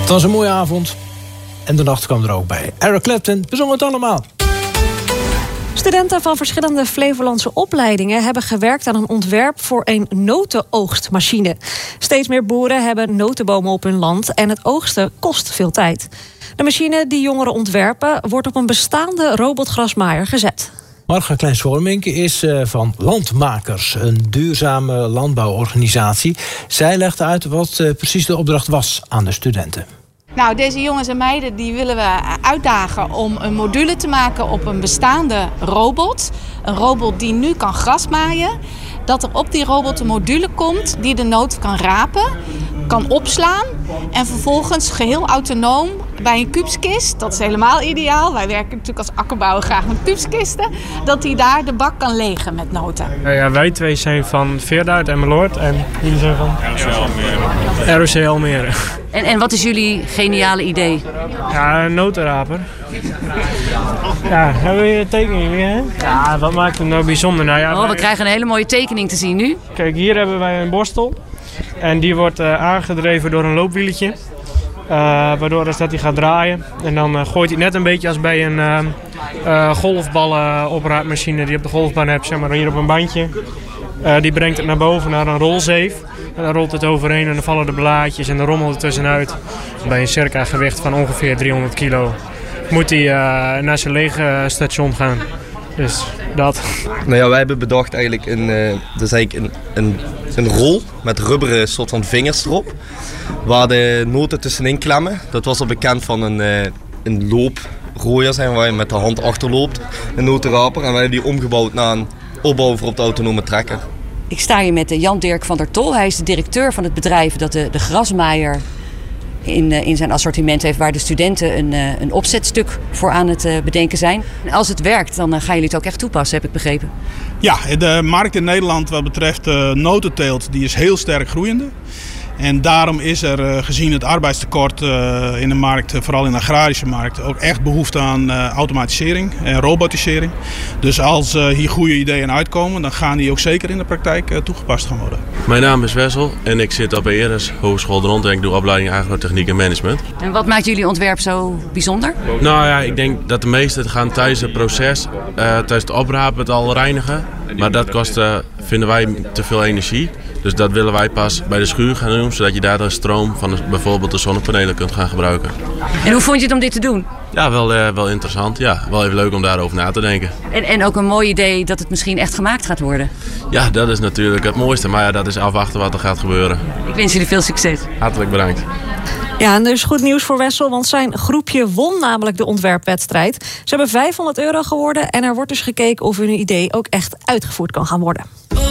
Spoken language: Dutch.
Het was een mooie avond. En de nacht kwam er ook bij. Eric Clapton bezong het allemaal. Studenten van verschillende Flevolandse opleidingen hebben gewerkt aan een ontwerp voor een notenoogstmachine. Steeds meer boeren hebben notenbomen op hun land en het oogsten kost veel tijd. De machine die jongeren ontwerpen wordt op een bestaande robotgrasmaaier gezet. Marga Klein-Schoormink is van Landmakers, een duurzame landbouworganisatie. Zij legt uit wat precies de opdracht was aan de studenten. Nou, deze jongens en meiden die willen we uitdagen om een module te maken op een bestaande robot. Een robot die nu kan grasmaaien. Dat er op die robot een module komt die de noot kan rapen, kan opslaan en vervolgens geheel autonoom bij een kuubskist, dat is helemaal ideaal. Wij werken natuurlijk als akkerbouwer graag met kuubskisten. Dat hij daar de bak kan legen met noten. Ja, wij twee zijn van Veerda uit Emmeloord en jullie zijn van ROC Almere. En wat is jullie geniale idee? Ja, een notenraper. Ja, hebben we hier een tekening weer, hè? Ja, wat maakt het nou bijzonder? Nou, ja, we krijgen een hele mooie tekening te zien nu. Kijk, hier hebben wij een borstel. En die wordt aangedreven door een loopwieltje. Waardoor dat hij gaat draaien. En dan gooit hij net een beetje als bij een golfballen-opraapmachine die op de golfbaan hebt, zeg maar hier op een bandje. Die brengt het naar boven naar een rolzeef. En dan rolt het overheen en dan vallen de blaadjes en dan rommelt het tussenuit. Bij een circa gewicht van ongeveer 300 kilo moet hij naar zijn leegstation gaan. Dus dat. Nou ja, wij hebben bedacht eigenlijk een rol met rubberen soort van vingers erop. Waar de noten tussenin klemmen. Dat was al bekend van een looprooier zijn waar je met de hand achterloopt. Een notenraper. En wij hebben die omgebouwd naar een opbouw voor op de autonome trekker. Ik sta hier met Jan-Dirk van der Tol. Hij is de directeur van het bedrijf dat de grasmaaier in zijn assortiment heeft, waar de studenten een opzetstuk voor aan het bedenken zijn. En als het werkt, dan gaan jullie het ook echt toepassen, heb ik begrepen. Ja, de markt in Nederland wat betreft notenteelt, die is heel sterk groeiende. En daarom is er gezien het arbeidstekort in de markt, vooral in de agrarische markt, ook echt behoefte aan automatisering en robotisering. Dus als hier goede ideeën uitkomen, dan gaan die ook zeker in de praktijk toegepast gaan worden. Mijn naam is Wessel en ik zit op Eres Hogeschool Dront en ik doe opleiding agrotechniek en management. En wat maakt jullie ontwerp zo bijzonder? Nou ja, ik denk dat de meesten gaan tijdens het proces, tijdens het oprapen het al reinigen. Maar dat kost, vinden wij, te veel energie. Dus dat willen wij pas bij de schuur gaan doen, zodat je daar de stroom van bijvoorbeeld de zonnepanelen kunt gaan gebruiken. En hoe vond je het om dit te doen? Ja, wel interessant. Ja, wel even leuk om daarover na te denken. En ook een mooi idee dat het misschien echt gemaakt gaat worden. Ja, dat is natuurlijk het mooiste. Maar ja, dat is afwachten wat er gaat gebeuren. Ik wens jullie veel succes. Hartelijk bedankt. Ja, en dus goed nieuws voor Wessel, want zijn groepje won namelijk de ontwerpwedstrijd. Ze hebben €500 geworden en er wordt dus gekeken of hun idee ook echt uitgevoerd kan gaan worden.